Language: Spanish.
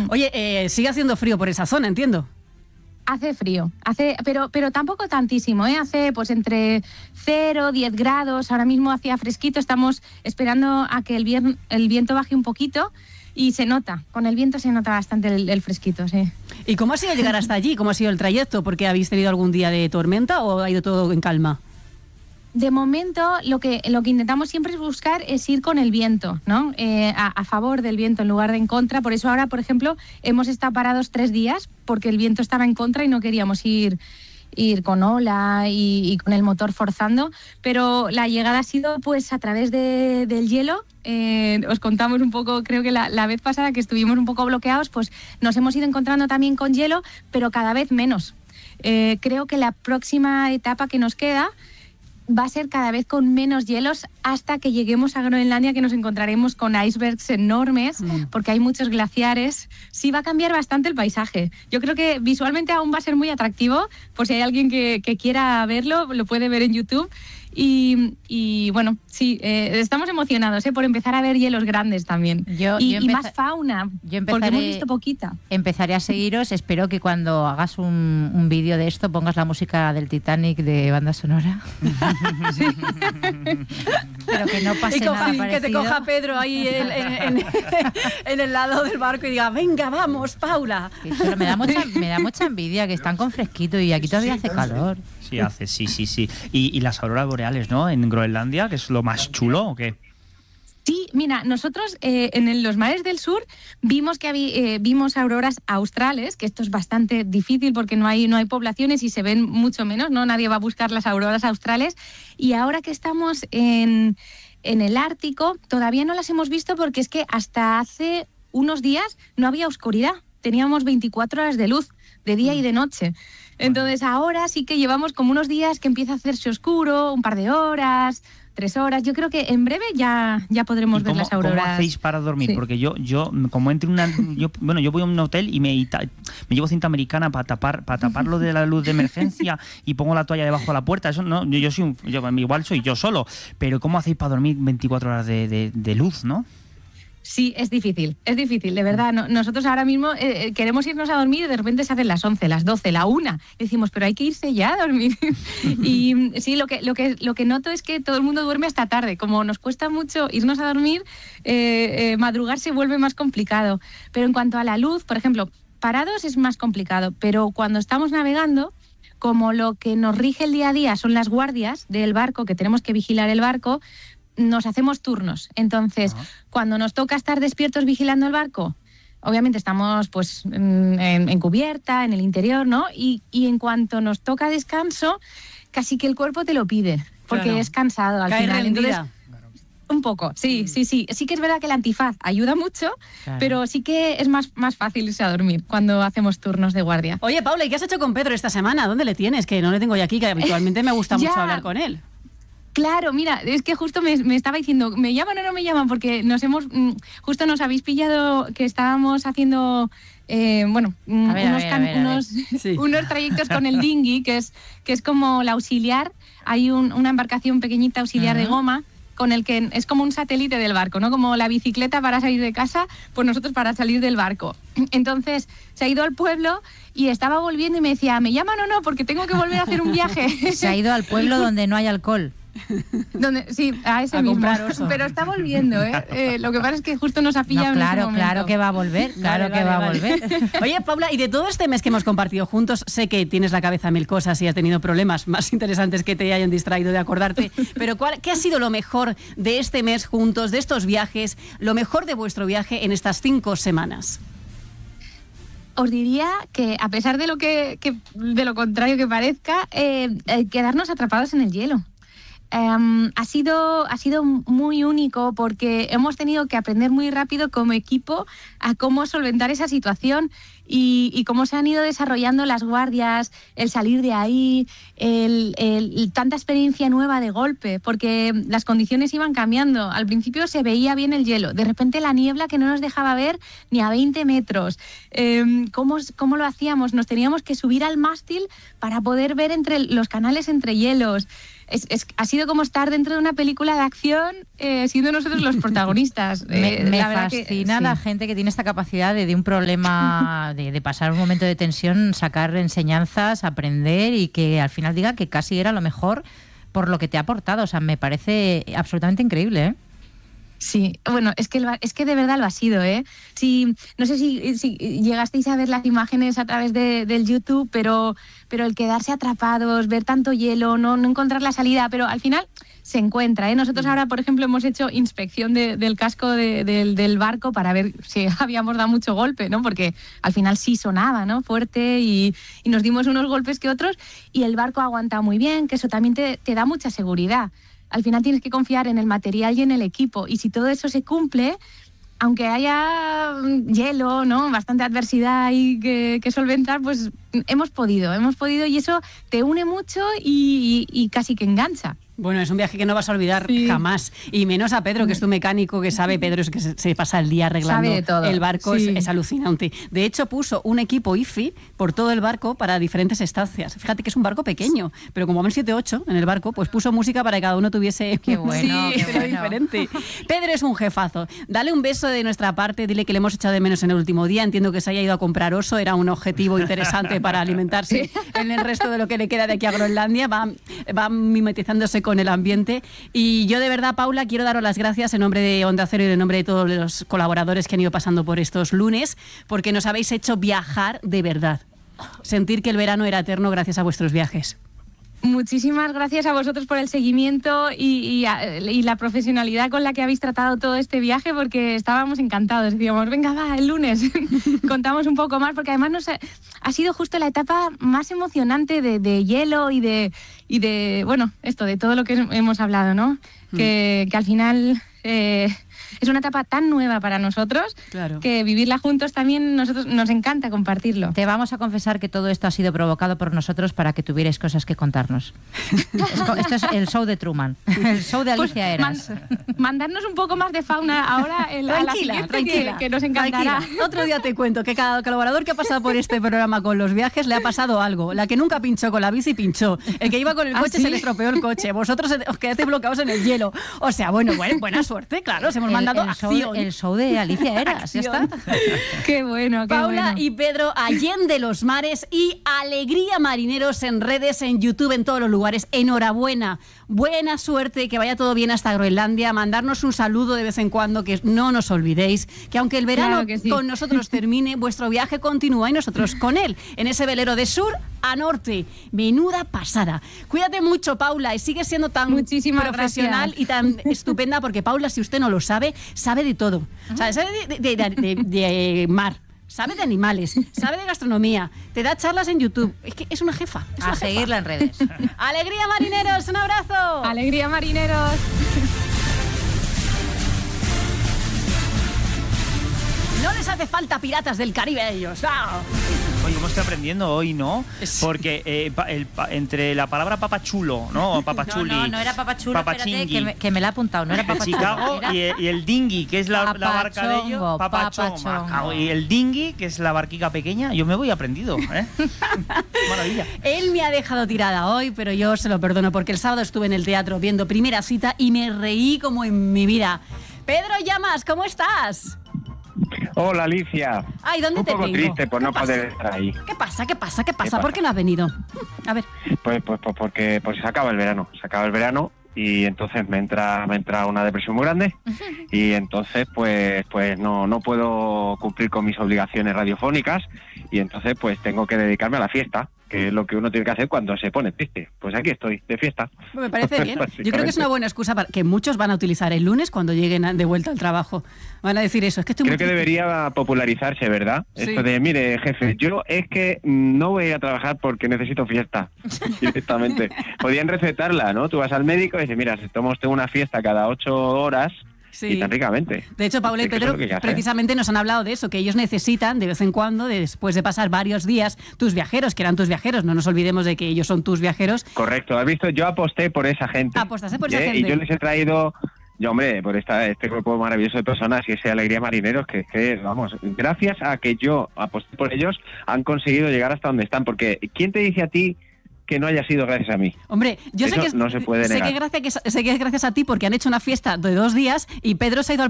Oye, sigue haciendo frío por esa zona, entiendo. Hace frío, pero tampoco tantísimo, ¿eh? Hace pues entre 0, 10 grados, ahora mismo hacía fresquito, estamos esperando a que el viento baje un poquito y se nota, con el viento se nota bastante el fresquito, sí. ¿Y cómo ha sido llegar hasta allí? ¿Cómo ha sido el trayecto? ¿Porque habéis tenido algún día de tormenta o ha ido todo en calma? De momento, lo que intentamos siempre es buscar es ir con el viento, ¿no? A favor del viento en lugar de en contra. Por eso ahora, por ejemplo, hemos estado parados 3 días porque el viento estaba en contra y no queríamos ir con ola y con el motor forzando. Pero la llegada ha sido pues a través del hielo. Os contamos un poco, creo que la vez pasada que estuvimos un poco bloqueados, pues nos hemos ido encontrando también con hielo, pero cada vez menos. Creo que la próxima etapa que nos queda va a ser cada vez con menos hielos hasta que lleguemos a Groenlandia, que nos encontraremos con icebergs enormes, porque hay muchos glaciares. Sí, va a cambiar bastante el paisaje. Yo creo que visualmente aún va a ser muy atractivo, por si hay alguien que quiera verlo, lo puede ver en YouTube. Y bueno, sí, estamos emocionados por empezar a ver hielos grandes también. Y más fauna, porque hemos visto poquita. Empezaré a seguiros. Espero que cuando hagas un vídeo de esto pongas la música del Titanic de banda sonora. Sí. Pero que no pase nada parecido. Que te coja Pedro ahí en el lado del barco y diga, venga, vamos, Paula. Pero me da mucha envidia que están con fresquito y aquí todavía hace calor. Sí, hace, sí. Y las auroras boreales, ¿no? En Groenlandia, que es lo más chulo, ¿o qué? Sí, mira, nosotros en los mares del sur vimos que vimos auroras australes, que esto es bastante difícil porque no hay poblaciones y se ven mucho menos, ¿no? Nadie va a buscar las auroras australes. Y ahora que estamos en el Ártico, todavía no las hemos visto porque es que hasta hace unos días no había oscuridad. Teníamos 24 horas de luz, de día y de noche. Entonces ahora sí que llevamos como unos días que empieza a hacerse oscuro, un par de horas, 3 horas. Yo creo que en breve ya podremos ver las auroras. ¿Cómo hacéis para dormir? Sí. Porque yo como entro yo voy a un hotel y me llevo cinta americana para taparlo de la luz de emergencia y pongo la toalla debajo de la puerta. Eso no, igual soy yo solo. Pero ¿cómo hacéis para dormir 24 horas de luz, no? Sí, es difícil, de verdad. Nosotros ahora mismo queremos irnos a dormir y de repente se hacen las 11, las 12, la 1. Decimos, pero hay que irse ya a dormir. Y sí, lo que noto es que todo el mundo duerme hasta tarde. Como nos cuesta mucho irnos a dormir, madrugar se vuelve más complicado. Pero en cuanto a la luz, por ejemplo, parados es más complicado, pero cuando estamos navegando, como lo que nos rige el día a día son las guardias del barco, que tenemos que vigilar el barco, nos hacemos turnos. Entonces, cuando nos toca estar despiertos vigilando el barco, obviamente estamos pues en cubierta, en el interior, ¿no? Y en cuanto nos toca descanso, casi que el cuerpo te lo pide, porque es cansado al final. Rendida. Entonces, un poco, sí. Sí que es verdad que el antifaz ayuda mucho, pero sí que es más fácil irse a dormir cuando hacemos turnos de guardia. Oye, Paula, ¿y qué has hecho con Pedro esta semana? ¿Dónde le tienes? Que no le tengo yo aquí, que habitualmente me gusta mucho hablar con él. Claro, mira, es que justo me estaba diciendo, ¿me llaman o no me llaman? Porque justo nos habéis pillado que estábamos haciendo unos trayectos con el dinghy, que es como la auxiliar. Hay una embarcación pequeñita auxiliar de goma con el que es como un satélite del barco, ¿no? Como la bicicleta para salir de casa, pues nosotros para salir del barco. Entonces se ha ido al pueblo y estaba volviendo y me decía, ¿me llaman o no? Porque tengo que volver a hacer un viaje. Se ha ido al pueblo donde no hay alcohol. Sí, a ese mismo. Pero está volviendo, ¿eh? Lo que pasa es que justo nos ha pillado en ese momento. Claro que va a volver, va a volver. Oye, Paula, y de todo este mes que hemos compartido juntos, sé que tienes la cabeza a mil cosas y has tenido problemas más interesantes que te hayan distraído de acordarte, pero ¿qué ha sido lo mejor de este mes juntos, de estos viajes, lo mejor de vuestro viaje en estas 5 semanas? Os diría que, a pesar de lo contrario que parezca, quedarnos atrapados en el hielo. Ha sido muy único porque hemos tenido que aprender muy rápido como equipo a cómo solventar esa situación y cómo se han ido desarrollando las guardias, el salir de ahí, tanta experiencia nueva de golpe, porque las condiciones iban cambiando. Al principio se veía bien el hielo, de repente la niebla que no nos dejaba ver ni a 20 metros. ¿Cómo lo hacíamos? Nos teníamos que subir al mástil para poder ver entre los canales entre hielos. ha sido como estar dentro de una película de acción, siendo nosotros los protagonistas. Me la fascina la gente que tiene esta capacidad de un problema, de pasar un momento de tensión, sacar enseñanzas, aprender y que al final diga que casi era lo mejor por lo que te ha aportado. O sea, me parece absolutamente increíble, ¿eh? Sí, bueno, es que de verdad lo ha sido, ¿eh? No sé si llegasteis a ver las imágenes a través del YouTube, pero el quedarse atrapados, ver tanto hielo, no encontrar la salida, pero al final se encuentra, ¿eh? Nosotros ahora, por ejemplo, hemos hecho inspección del casco del barco para ver si habíamos dado mucho golpe, ¿no? Porque al final sí sonaba, ¿no? Fuerte y nos dimos unos golpes que otros y el barco ha aguantado muy bien, que eso también te da mucha seguridad. Al final tienes que confiar en el material y en el equipo. Y si todo eso se cumple, aunque haya hielo, ¿no? Bastante adversidad y que solventar, pues hemos podido y eso te une mucho y casi que engancha. Bueno, es un viaje que no vas a olvidar jamás. Y menos a Pedro, que es tu mecánico, que sabe, Pedro, es que se pasa el día arreglando el barco, es alucinante. De hecho, puso un equipo IFI por todo el barco para diferentes estancias. Fíjate que es un barco pequeño, pero como van 7-8 en el barco, pues puso música para que cada uno tuviese qué bueno, diferente. Pedro es un jefazo. Dale un beso de nuestra parte, dile que le hemos echado de menos en el último día. Entiendo que se haya ido a comprar oso, era un objetivo interesante para alimentarse en el resto de lo que le queda de aquí a Groenlandia. Va mimetizándose con el ambiente. Y yo de verdad, Paula, quiero daros las gracias en nombre de Onda Cero y en nombre de todos los colaboradores que han ido pasando por estos lunes, porque nos habéis hecho viajar de verdad. Sentir que el verano era eterno gracias a vuestros viajes. Muchísimas gracias a vosotros por el seguimiento y la profesionalidad con la que habéis tratado todo este viaje, porque estábamos encantados. Decíamos, venga, va, el lunes contamos un poco más, porque además ha sido justo la etapa más emocionante de hielo y de bueno, esto, de todo lo que hemos hablado, ¿no? Que al final es una etapa tan nueva para nosotros, que vivirla juntos también nos encanta compartirlo. Te vamos a confesar que todo esto ha sido provocado por nosotros para que tuvierais cosas que contarnos. Esto es el show de Truman, el show de Alicia Eras. Mandarnos un poco más de fauna ahora tranquila, que nos encantará. Tranquila. Otro día te cuento que cada colaborador que ha pasado por este programa con los viajes le ha pasado algo. La que nunca pinchó con la bici pinchó. El que iba con el coche se le estropeó el coche. Vosotros os quedaste bloqueados en el hielo. O sea, bueno, buena suerte, claro. Se hemos mandado el show de Alicia Eras, ya está. Qué bueno, qué Paula bueno. y Pedro, Allende los mares y Alegría Marineros en redes, en YouTube, en todos los lugares. Enhorabuena, buena suerte, que vaya todo bien hasta Groenlandia. Mandarnos un saludo de vez en cuando, que no nos olvidéis, que aunque el verano con nosotros termine, vuestro viaje continúa y nosotros con él, en ese velero de sur a norte. Menuda pasada. Cuídate mucho, Paula, y sigue siendo tan profesional y tan estupenda, porque Paula, si usted no lo sabe de todo. O sea, sabe de mar, sabe de animales, sabe de gastronomía, te da charlas en YouTube. Es que es una jefa. Seguirla en redes. ¡Alegría, marineros! ¡Un abrazo! ¡Alegría, marineros! No les hace falta Piratas del Caribe a ellos. ¡Ah! Oye, ¿cómo estoy aprendiendo hoy, no? Porque entre la palabra papachulo, ¿no? Papachuli. No era papachulo, espérate, que me la he apuntado. No era papachulo. Chicago y el dinghy, que es la barca de ellos. Papachongo. Y el dinghy, que es la barquica pequeña. Yo me voy aprendido, ¿eh? Maravilla. Él me ha dejado tirada hoy, pero yo se lo perdono, porque el sábado estuve en el teatro viendo Primera Cita y me reí como en mi vida. Pedro Llamas, ¿cómo estás? Hola, Alicia. Ay, ¿dónde te tengo? Un poco triste por no poder estar ahí. ¿Qué pasa? ¿Por qué no has venido? A ver. Pues porque se acaba el verano. Se acaba el verano y entonces me entra una depresión muy grande y entonces pues no puedo cumplir con mis obligaciones radiofónicas y entonces pues tengo que dedicarme a la fiesta, que es lo que uno tiene que hacer cuando se pone triste. Pues aquí estoy, de fiesta. Me parece bien. Yo creo que es una buena excusa para que muchos van a utilizar el lunes cuando lleguen de vuelta al trabajo. Van a decir eso, es que estoy muy triste. Creo que debería popularizarse, ¿verdad? Sí. Esto de, mire, jefe, yo es que no voy a trabajar porque necesito fiesta directamente. Podían recetarla, ¿no? Tú vas al médico y dices, mira, si tengo una fiesta cada 8 horas... Sí. Y tan ricamente. De hecho, Paula y Pedro precisamente nos han hablado de eso, que ellos necesitan de vez en cuando, después de pasar varios días, tus viajeros, que eran tus viajeros, no nos olvidemos de que ellos son tus viajeros. Correcto, has visto, yo aposté por esa gente. Apostaste por esa gente. Y yo les he traído, por este grupo maravilloso de personas y ese Alegría Marineros, que vamos, gracias a que yo aposté por ellos, han conseguido llegar hasta donde están, porque ¿quién te dice a ti que no haya sido gracias a mí. Hombre, yo sé Eso que no se puede negar. sé que es gracias a ti porque han hecho una fiesta de 2 días y Pedro se ha ido al